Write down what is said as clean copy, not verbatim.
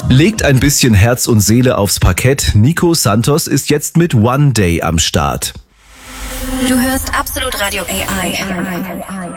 Legt ein bisschen Herz und Seele aufs Parkett. Nico Santos ist jetzt mit One Day am Start. Du hörst Absolut Radio AI.